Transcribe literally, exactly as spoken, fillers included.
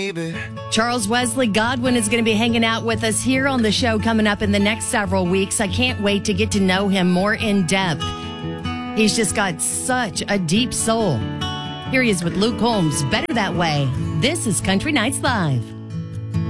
Charles Wesley Godwin is going to be hanging out with us here on the show coming up in the next several weeks. I can't wait to get to know him more in depth. He's just got such a deep soul. Here he is with Luke Holmes, Better That Way. This is Country Nights Live.